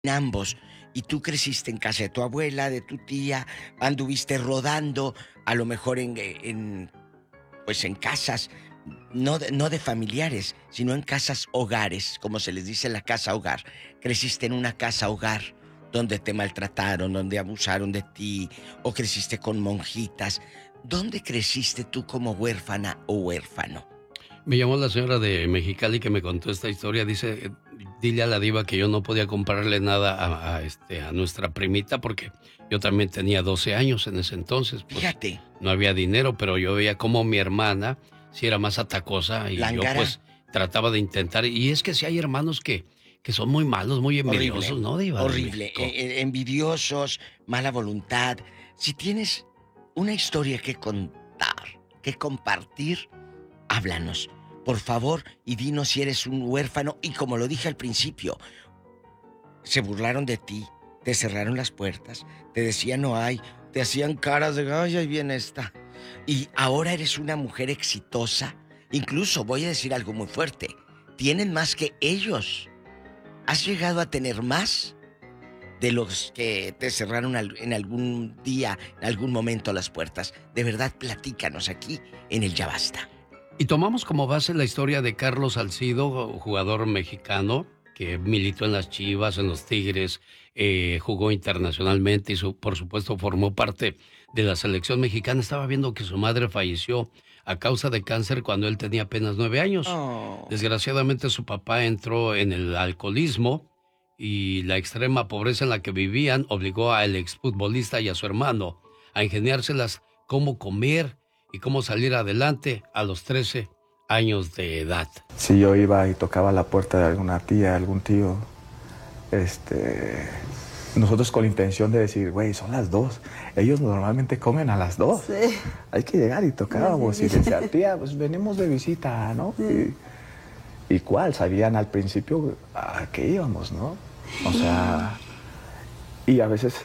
ambos. Y tú creciste en casa de tu abuela, de tu tía, anduviste rodando, a lo mejor pues en casas, no de familiares, sino en casas hogares, como se les dice la casa hogar. Creciste en una casa hogar donde te maltrataron, donde abusaron de ti, o creciste con monjitas. ¿Dónde creciste tú como huérfana o huérfano? Me llamó la señora de Mexicali que me contó esta historia. Dice, dile a la diva que yo no podía comprarle nada a nuestra primita porque yo también tenía 12 años en ese entonces. Pues Fíjate, no había dinero, pero yo veía como mi hermana sí era más atacosa y yo lángara, pues trataba de intentar. Y es que sí hay hermanos que son muy malos, muy horrible, envidiosos, ¿no, diva de horrible, México? envidiosos, mala voluntad. Si tienes una historia que contar, que compartir, háblanos, por favor, y dinos si eres un huérfano. Y como lo dije al principio, se burlaron de ti, te cerraron las puertas, te decían no hay, te hacían caras de ay, ahí viene esta. Y ahora eres una mujer exitosa. Incluso voy a decir algo muy fuerte. Tienen más que ellos. ¿Has llegado a tener más de los que te cerraron en algún día, en algún momento las puertas? De verdad, platícanos aquí en el Ya Basta. Y tomamos como base la historia de Carlos Salcido, jugador mexicano que militó en las Chivas, en los Tigres, jugó internacionalmente y por supuesto formó parte de la selección mexicana. Estaba viendo que su madre falleció a causa de cáncer cuando él tenía apenas 9 años. Oh, Desgraciadamente su papá entró en el alcoholismo y la extrema pobreza en la que vivían obligó al exfutbolista y a su hermano a ingeniárselas cómo comer y cómo salir adelante a los 13 años de edad. Si yo iba y tocaba la puerta de alguna tía, algún tío, nosotros con la intención de decir, güey, son las 2. Ellos normalmente comen a las 2. Sí. Hay que llegar y tocábamos y decía, tía, pues venimos de visita, ¿no? Sí. Y cuál, sabían al principio a qué íbamos, ¿no? O sea, y a veces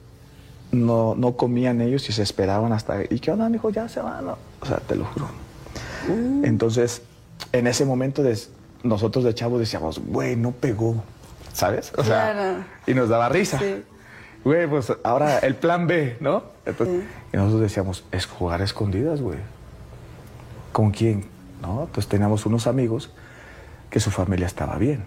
no comían ellos y se esperaban hasta, ¿y qué onda, mijo? Ya se van, ¿no? O sea, te lo juro. Entonces, en ese momento nosotros de chavos decíamos, güey, no pegó, ¿sabes? O sea, claro. Y nos daba risa. Sí. Güey, pues ahora el plan B, ¿no? Entonces, sí. Y nosotros decíamos, es jugar a escondidas, güey. ¿Con quién? ¿No? Entonces teníamos unos amigos que su familia estaba bien.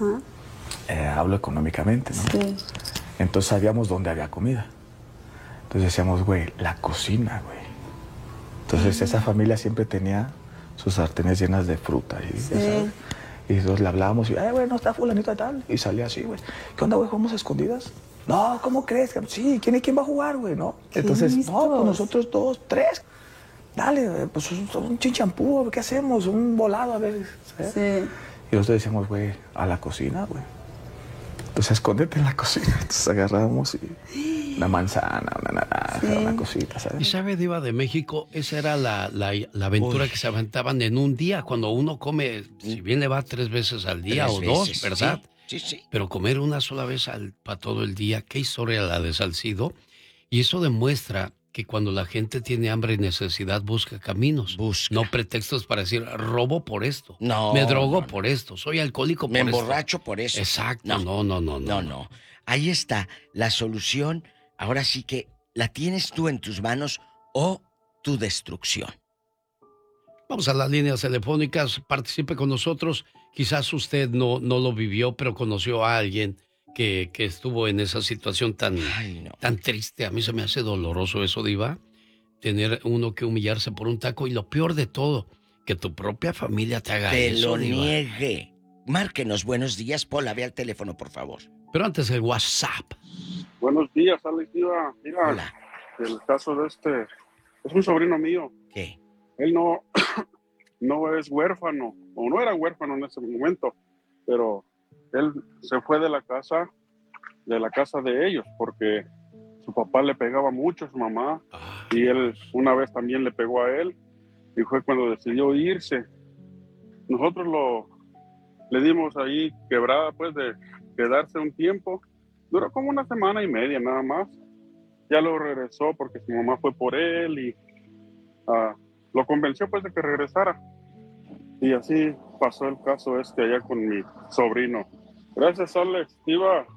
Hablo económicamente, ¿no? Sí. Entonces sabíamos dónde había comida. Entonces decíamos, güey, la cocina, güey. Entonces esa familia siempre tenía sus sartenes llenas de fruta. Sí. Y entonces le hablábamos y, güey, no está fulanito de tal. Y salía así, güey. ¿Qué onda, güey? ¿Jugamos a escondidas? No, ¿cómo crees? Sí, ¿quién va a jugar, güey? ¿No? Entonces, no, pues nosotros 2, 3. Dale, pues un chinchampú, ¿qué hacemos? Un volado, a ver. ¿sabes? Sí. Y nosotros decíamos, güey, a la cocina, güey. Entonces escóndete en la cocina. Entonces agarrábamos y una manzana, una naranja, una cosita, ¿sabes? Y sabe, diva de México, esa era la aventura que se aventaban en un día. Cuando uno come, si bien le va 3 veces al día 3 o veces, 2, ¿verdad? Sí. Pero comer una sola vez para todo el día, qué historia la de Salcido. Y eso demuestra que cuando la gente tiene hambre y necesidad busca caminos, no pretextos para decir robo por esto, me drogo por esto, soy alcohólico por me esto. Me emborracho por eso. Exacto, no. Ahí está la solución. Ahora sí que la tienes tú en tus manos o tu destrucción. Vamos a las líneas telefónicas, participe con nosotros. Quizás usted no lo vivió, pero conoció a alguien que estuvo en esa situación tan triste. A mí se me hace doloroso eso, diva, tener uno que humillarse por un taco y lo peor de todo, que tu propia familia te haga eso, Te lo diva. niegue. Márquenos, buenos días, Pola, ve al teléfono, por favor. Pero antes el WhatsApp. Buenos días, Alex, diva. Mira, hola. El caso de es un sobrino mío. ¿Qué? Él no es huérfano, o no era huérfano en ese momento, pero él se fue de la casa de ellos, porque su papá le pegaba mucho a su mamá, y él una vez también le pegó a él, y fue cuando decidió irse. Nosotros le dimos ahí quebrada, pues, de quedarse un tiempo. Duró como 1.5 semanas nada más. Ya lo regresó porque su mamá fue por él y lo convenció, pues, de que regresara. Y así pasó el caso allá con mi sobrino. Gracias, Alex. Diva,